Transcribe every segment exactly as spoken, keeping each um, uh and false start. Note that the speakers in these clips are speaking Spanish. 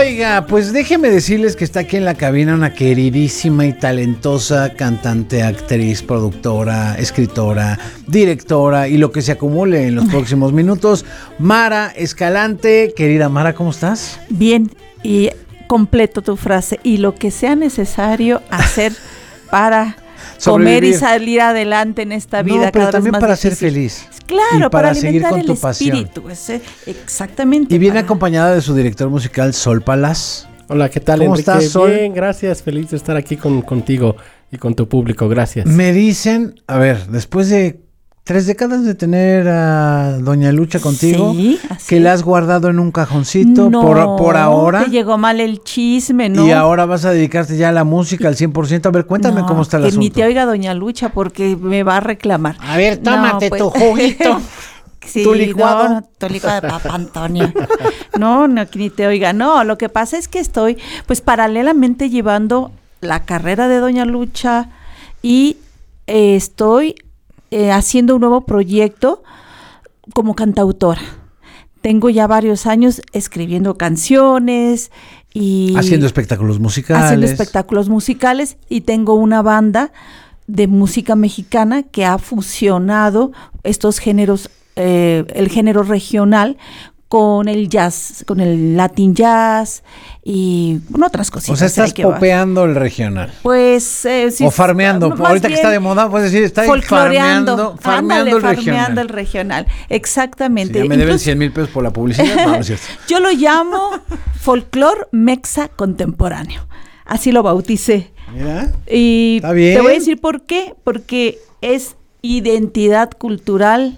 Oiga, pues déjeme decirles que está aquí en la cabina una queridísima y talentosa cantante, actriz, productora, escritora, directora y lo que se acumule en los próximos minutos. Mara Escalante. Querida Mara, ¿cómo estás? Bien, y completo tu frase. Y lo que sea necesario hacer para comer y salir adelante en esta vida. No, pero cada también vez más para difícil. ser feliz. Claro, y para, para seguir alimentar con el tu pasión. espíritu. Ese, exactamente. Y viene para... acompañada de su director musical, Sol Palaz. Hola, ¿qué tal, ¿Cómo Enrique? estás, Sol? Bien, gracias. Feliz de estar aquí con, contigo y con tu público. Gracias. Me dicen, a ver, después de tres décadas de tener a Doña Lucha contigo, sí, así que la has guardado en un cajoncito no, por, por ahora. te llegó mal el chisme, ¿no? Y ahora vas a dedicarte ya a la música al cien por ciento. A ver, cuéntame no, cómo está el que asunto. ni te oiga Doña Lucha porque me va a reclamar. A ver, tómate no, pues... tu juguito. Sí, tu licuado. No, tu licuado de Papa Antonio. No, no, que ni te oiga. No, lo que pasa es que estoy, pues, paralelamente llevando la carrera de Doña Lucha y eh, estoy eh, haciendo un nuevo proyecto como cantautora. Tengo ya varios años escribiendo canciones y... Haciendo espectáculos musicales. Haciendo espectáculos musicales y tengo una banda de música mexicana que ha fusionado estos géneros, eh, el género regional con el jazz, con el Latin jazz y con otras cositas. O sea, estás popeando el regional. Pues eh, sí. O farmeando. No, ahorita que está de moda, puedes decir, está farmeando, farmeando ándale, el farmeando regional. el regional. Exactamente. Si ya me deben cien mil pesos por la publicidad. No, no es cierto. Yo lo llamo folclor mexa contemporáneo. Así lo bauticé. Mira, y está bien. Te voy a decir por qué. Porque es identidad cultural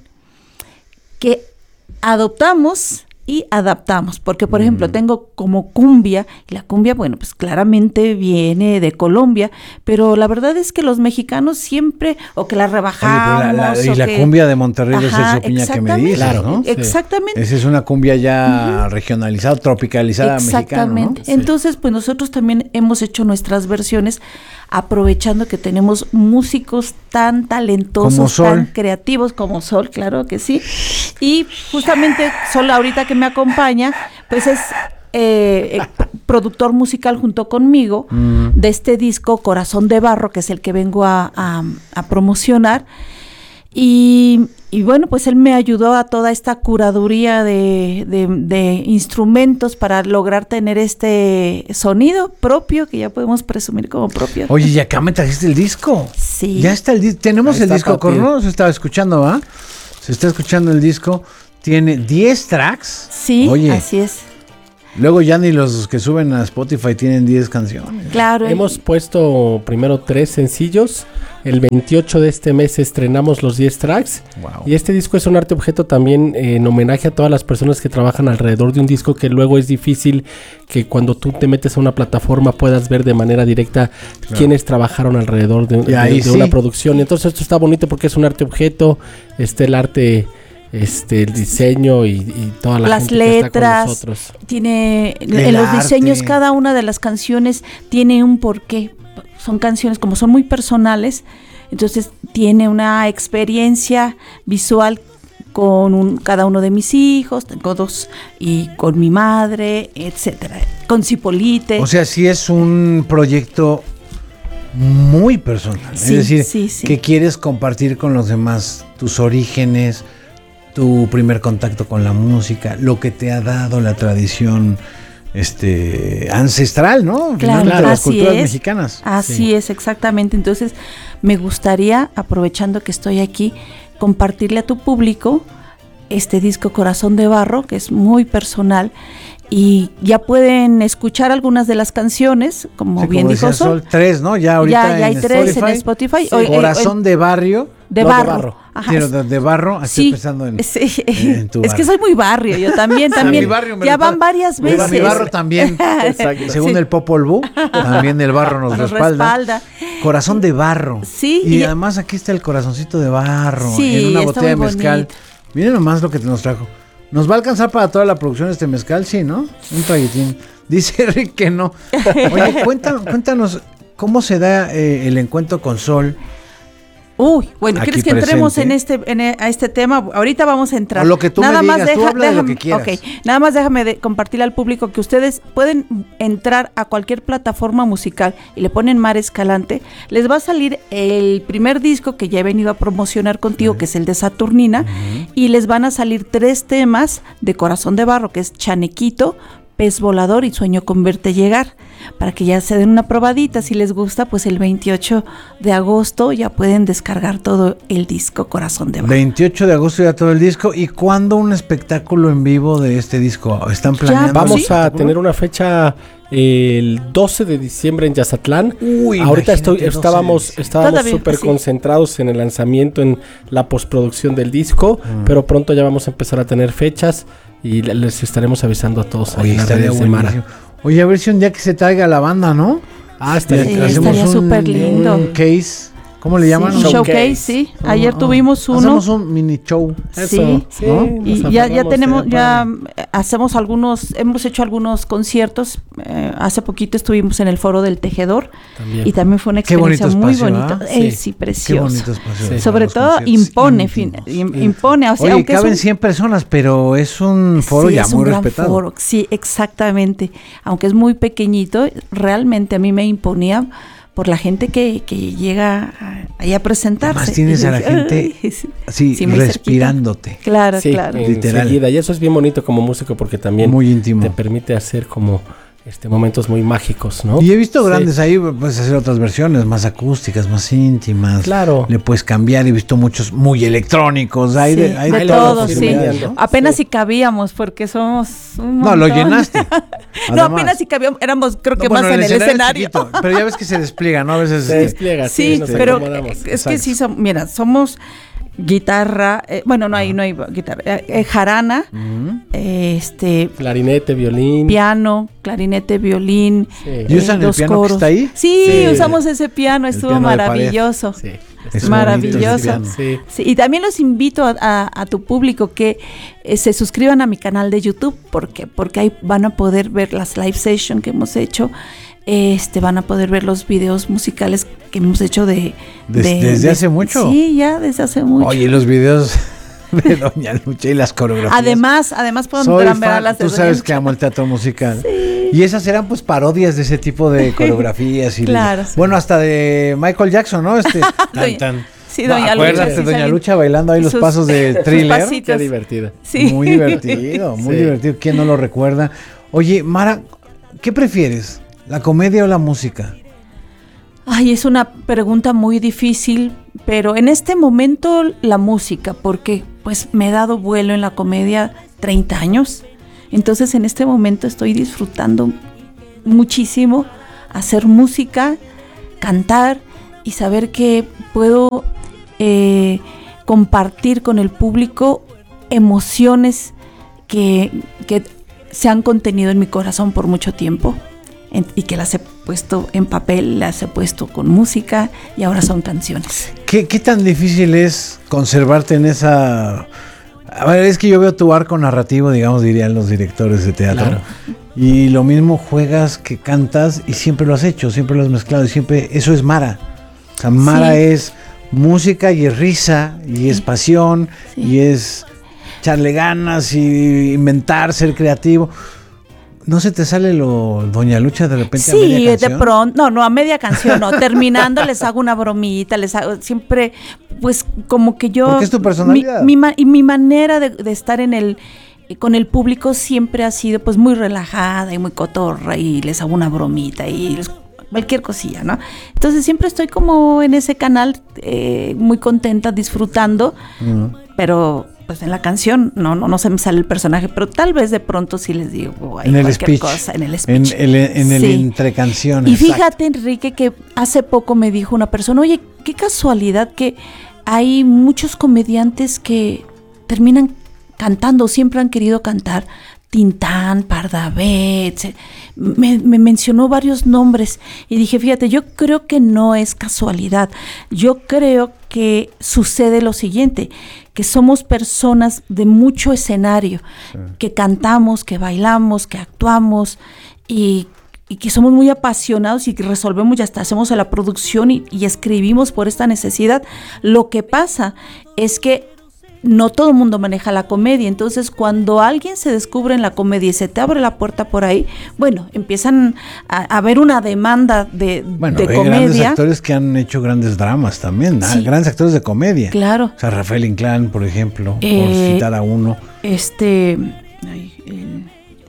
que adoptamos y adaptamos, porque por mm. ejemplo tengo como cumbia, y la cumbia, bueno, pues claramente viene de Colombia, pero la verdad es que los mexicanos siempre, o que la rebajamos. Oye, la, la, y la que, cumbia de Monterrey de Celso Piña que me dices, claro, ¿no? Exactamente. Esa es una cumbia ya uh-huh. regionalizada, tropicalizada mexicana, ¿no? Exactamente. Entonces, pues nosotros también hemos hecho nuestras versiones, aprovechando que tenemos músicos tan talentosos, tan creativos como Sol, claro que sí. Y justamente Sol, ahorita que me acompaña, pues es eh, eh, productor musical junto conmigo mm. de este disco Corazón de Barro, que es el que vengo a, a, a promocionar. Y, y bueno, pues él me ayudó a toda esta curaduría de, de, de instrumentos para lograr tener este sonido propio, que ya podemos presumir como propio. Oye, y acá me trajiste el disco. Sí. Ya está el disco. Tenemos el disco, Corno, se estaba escuchando, ¿va? Se está escuchando el disco. Tiene diez tracks. Sí, Oye, así es. Luego ya ni los que suben a Spotify tienen diez canciones. Claro. Hemos puesto primero tres sencillos. El veintiocho de este mes estrenamos los diez tracks. Wow. Y este disco es un arte objeto también eh, en homenaje a todas las personas que trabajan alrededor de un disco, que luego es difícil que cuando tú te metes a una plataforma puedas ver de manera directa claro. quiénes trabajaron alrededor de, de, de sí. una producción. Entonces esto está bonito porque es un arte objeto, este el arte... Este, el diseño y, y toda la las gente letras, que está con nosotros. Tiene el en los arte. diseños, cada una de las canciones tiene un porqué. Son canciones, como son muy personales, entonces tiene una experiencia visual con un, cada uno de mis hijos, tengo dos, y con mi madre, etcétera, con Cipolite. O sea, sí es un proyecto muy personal, sí, es decir, sí, sí. que quieres compartir con los demás tus orígenes, tu primer contacto con la música, lo que te ha dado la tradición este ancestral, ¿no? Claro, de las así culturas es, mexicanas. Así sí. es, exactamente. Entonces, me gustaría, aprovechando que estoy aquí, compartirle a tu público este disco Corazón de Barro, que es muy personal. Y ya pueden escuchar algunas de las canciones, como sí, bien como dijo Sol. Sol. Tres, ¿no? Ya ahorita ya, ya hay en tres Spotify. en Spotify. Sí. Corazón de Barrio. De no, barro. De barro. Ajá. Sí, de, de barro. Estoy sí, pensando en, sí. en tu barrio. Es que soy muy barrio, yo también. también. Mi barrio me ya respalda. van varias veces. Mi barro también. Exacto. Según sí. el Popol Vuh, también el barro nos, nos respalda. respalda. Corazón de Barro. Sí. Y, y además aquí está el corazoncito de barro. Sí, en una botella de mezcal. Bonito. Miren nomás lo que nos trajo. ¿Nos va a alcanzar para toda la producción de este mezcal? Sí, ¿no? Un traguitín. Dice Rick que no. Oye, cuéntanos, cuéntanos cómo se da eh, el encuentro con Sol. Uy, bueno, Aquí ¿quieres que presente. entremos en este en e- a este tema? Ahorita vamos a entrar. O lo que tú nada me más digas, tú deja, habla de lo déjame, que quieras. ok, nada más déjame de compartirle al público que ustedes pueden entrar a cualquier plataforma musical y le ponen Mara Escalante, les va a salir el primer disco que ya he venido a promocionar contigo, uh-huh. que es el de Saturnina, uh-huh. y les van a salir tres temas de Corazón de Barro, que es Chanequito, Pez Volador y Sueño con Verte Llegar, para que ya se den una probadita. Si les gusta, pues el veintiocho de agosto ya pueden descargar todo el disco Corazón de Barro. veintiocho de agosto ya todo el disco. ¿Y cuándo un espectáculo en vivo de este disco? ¿Están planeando? Ya, vamos ¿sí? a tener una fecha el doce de diciembre en Yazatlán. Uy, ahorita estoy, estábamos estábamos súper sí. concentrados en el lanzamiento, en la postproducción del disco, mm. pero pronto ya vamos a empezar a tener fechas y les estaremos avisando a todos. Oye, ahí en las redes de Mara. Oye, a ver si un día que se traiga la banda, ¿no? Ah, estaría, sí, estaría súper lindo. Un case. ¿Cómo le llaman? Sí, showcase, showcase, sí. Ayer oh, tuvimos uno. Hacemos un mini show. Sí, sí. ¿No? Y ya, ya tenemos, ya hacemos algunos, hemos hecho algunos conciertos. Eh, hace poquito estuvimos en el Foro del Tejedor. También. Y también fue una experiencia espacio, muy bonita. ¿ah? Eh, sí. sí, precioso. Qué bonito espacio. Sí. Sobre todo impone, fin, impone. O sea, Oye, aunque caben es un, cien personas, pero es un foro sí, ya es muy un gran respetado. Foro. Sí, exactamente. Aunque es muy pequeñito, realmente a mí me imponía por la gente que, que llega ahí a presentarse. Además tienes a la gente así sí, respirándote. Cerquita. Claro, sí, claro. Literal. Y eso es bien bonito como músico porque también muy íntimo. Te permite hacer como este momentos muy mágicos, ¿no? Y he visto grandes sí. ahí, puedes hacer otras versiones más acústicas, más íntimas. Claro. Le puedes cambiar, he visto muchos muy electrónicos. Hay sí, de, hay de, de todo, sí. ¿no? Apenas sí. si cabíamos porque somos un No, lo llenaste. No, apenas si cabíamos, éramos creo que no, bueno, más en el escenario. Chiquito, pero ya ves que se despliega, ¿no? A veces se despliega, sí, sí, sí pero es Exacto. que sí, son, mira, somos guitarra, eh, bueno, no hay, no hay guitarra, eh, eh, jarana, uh-huh. eh, este, clarinete, violín, piano, clarinete, violín, sí. eh, ¿Y usan dos el piano coros. que está ahí? Sí, sí, usamos ese piano, estuvo piano maravilloso, sí, es maravilloso. Sí. Sí. Y también los invito a, a, a tu público que eh, se suscriban a mi canal de YouTube, porque porque ahí van a poder ver las live sessions que hemos hecho. Este van a poder ver los videos musicales que hemos hecho de, de desde de, hace mucho. Sí, ya desde hace mucho. Oye, los videos de Doña Lucha y las coreografías. Además, además podrán ver a las de Tú Doña sabes Lucha. Que amo el teatro musical. Sí. Y esas eran pues parodias de ese tipo de coreografías y claro. de, bueno, hasta de Michael Jackson, ¿no? Este tan, tan, Sí, Doña no, Lucha. Sí, Doña Lucha bailando ahí sus, los pasos de Thriller. Qué divertida. Sí. Muy divertido, muy sí. divertido. ¿Quién no lo recuerda? Oye, Mara, ¿qué prefieres? ¿La comedia o la música? Ay, es una pregunta muy difícil, pero en este momento la música, porque pues me he dado vuelo en la comedia treinta años. Entonces en este momento estoy disfrutando muchísimo hacer música, cantar y saber que puedo eh, compartir con el público emociones que, que se han contenido en mi corazón por mucho tiempo. Y que las he puesto en papel, las he puesto con música y ahora son canciones. ¿Qué, qué tan difícil es conservarte en esa... A ver, es que yo veo tu arco narrativo, digamos, dirían los directores de teatro. Claro. Y lo mismo juegas que cantas y siempre lo has hecho, siempre lo has mezclado y siempre... Eso es Mara. O sea, Mara sí. es música y es risa y es pasión sí. y es echarle ganas y inventar, ser creativo. ¿No se te sale lo Doña Lucha de repente sí, a media canción? Sí, de pronto, no, no, a media canción, no, terminando les hago una bromita, les hago siempre, pues como que yo... Porque es tu personalidad. Mi, mi, y mi manera de, de estar en el, con el público siempre ha sido pues muy relajada y muy cotorra y les hago una bromita y les, cualquier cosilla, ¿no? Entonces siempre estoy como en ese canal eh, muy contenta, disfrutando, uh-huh. pero... pues en la canción no no no se me sale el personaje, pero tal vez de pronto sí les digo oh, en el speech, cosa, en el speech, en el, en el sí. entre canciones. Y fíjate, exacto. Enrique, que hace poco me dijo una persona, oye, qué casualidad que hay muchos comediantes que terminan cantando, siempre han querido cantar. Tintán, Pardavé, me, me mencionó varios nombres y dije, fíjate, yo creo que no es casualidad, yo creo que sucede lo siguiente, que somos personas de mucho escenario, sí. que cantamos, que bailamos, que actuamos y, y que somos muy apasionados y que resolvemos y hasta hacemos la producción y, y escribimos por esta necesidad. Lo que pasa es que no todo el mundo maneja la comedia, entonces cuando alguien se descubre en la comedia y se te abre la puerta por ahí, bueno, empiezan a, a haber una demanda de, bueno, de hay comedia. Grandes actores que han hecho grandes dramas también, sí. Grandes actores de comedia. Claro. O sea, Rafael Inclán, por ejemplo, eh, por citar a uno. Este, ay, el,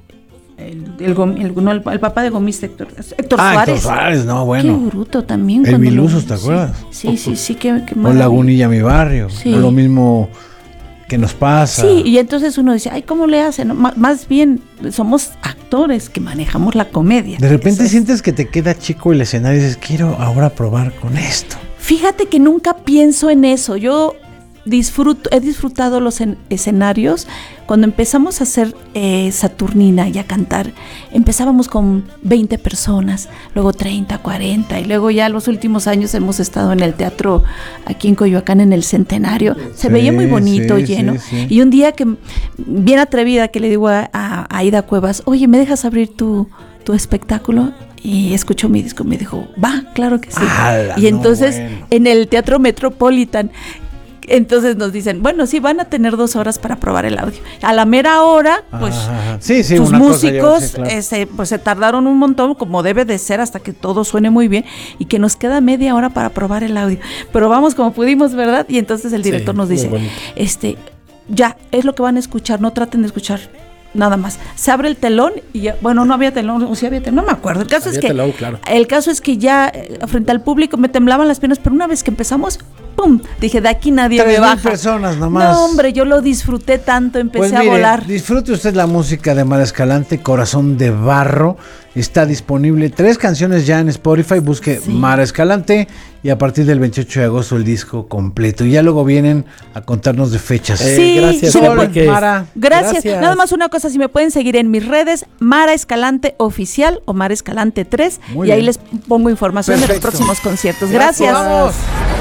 el, el, el, no, el, el papá de Gomis, Héctor, Héctor ah, Suárez. Héctor Suárez, no, bueno. Qué bruto también. El Milusos, ¿te acuerdas? Sí, sí, sí, sí qué, qué o Lagunilla, mi barrio. Sí. O lo mismo que nos pasa. Sí, y entonces uno dice, ay, ¿cómo le hacen? M- más bien, somos actores que manejamos la comedia. De repente Eso sientes es. que te queda chico el escenario y dices, quiero ahora probar con esto. Fíjate que nunca pienso en eso. Yo disfruto, he disfrutado los en- escenarios. Cuando empezamos a hacer eh, Saturnina y a cantar, empezábamos con veinte personas, luego treinta, cuarenta, y luego ya los últimos años hemos estado en el teatro aquí en Coyoacán, en el Centenario. Se sí, veía muy bonito, sí, lleno. Sí, sí. Y un día que, bien atrevida, que le digo a, a, a Aida Cuevas, oye, ¿me dejas abrir tu, tu espectáculo? Y escuchó mi disco y me dijo, va, claro que sí. ¡Hala, y entonces, no, bueno. en el Teatro Metropolitan, entonces nos dicen, bueno, sí, van a tener dos horas para probar el audio. A la mera hora, pues, sí, sí, sus una músicos cosa lleva, sí, claro. ese, pues, se tardaron un montón, como debe de ser, hasta que todo suene muy bien, y que nos queda media hora para probar el audio. Pero vamos como pudimos, ¿verdad? Y entonces el director sí, nos dice, este, ya, es lo que van a escuchar, no traten de escuchar nada más. Se abre el telón y ya, bueno, no había telón, o sí había telón, no me acuerdo. El caso había es que telón, claro. el caso es que ya eh, frente al público me temblaban las piernas, pero una vez que empezamos, pum, dije, de aquí nadie me baja. personas nomás. No, hombre, yo lo disfruté tanto, empecé pues mire, a volar. Disfrute usted la música de Mara Escalante, Corazón de Barro. Está disponible tres canciones ya en Spotify. Busque sí. Mara Escalante y a partir del veintiocho de agosto el disco completo. Y ya luego vienen a contarnos de fechas. Eh, sí, gracias, sí Sol, Mara. Gracias. gracias. Nada más una cosa, si me pueden seguir en mis redes, Mara Escalante Oficial o Mara Escalante tres. Muy y bien. Ahí les pongo información Perfecto. de los próximos conciertos. Gracias. Vamos.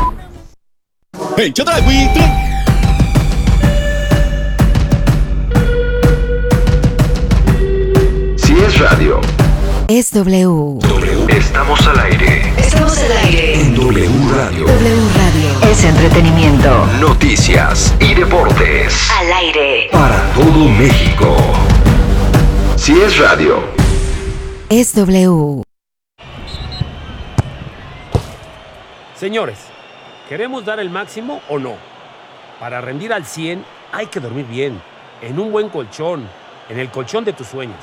Hey, ¿qué tal, güey? Si es radio, es W. W. Estamos al aire. Estamos al aire. En W Radio. W Radio. Es entretenimiento. Noticias y deportes. Al aire. Para todo México. Si es radio, es W. Señores, ¿queremos dar el máximo o no? Para rendir al cien hay que dormir bien, en un buen colchón, en el colchón de tus sueños.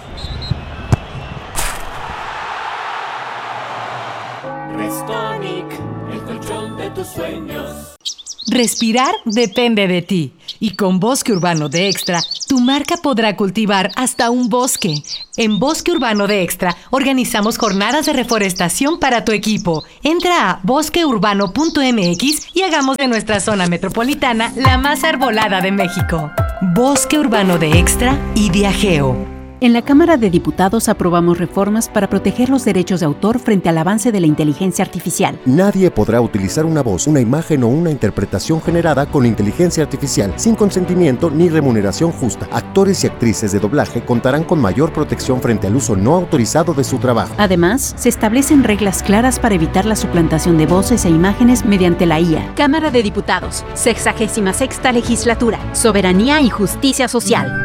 Restonic, el colchón de tus sueños. Respirar depende de ti. Y con Bosque Urbano de Extra, tu marca podrá cultivar hasta un bosque. En Bosque Urbano de Extra, organizamos jornadas de reforestación para tu equipo. Entra a bosque urbano punto m x y hagamos de nuestra zona metropolitana la más arbolada de México. Bosque Urbano de Extra y Diageo. En la Cámara de Diputados aprobamos reformas para proteger los derechos de autor frente al avance de la inteligencia artificial. Nadie podrá utilizar una voz, una imagen o una interpretación generada con inteligencia artificial sin consentimiento ni remuneración justa. Actores y actrices de doblaje contarán con mayor protección frente al uso no autorizado de su trabajo. Además, se establecen reglas claras para evitar la suplantación de voces e imágenes mediante la I A. Cámara de Diputados, sexagésima sexta legislatura, Soberanía y Justicia Social.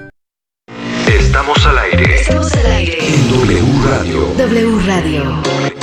Estamos al aire. Estamos al aire. En W Radio. W Radio.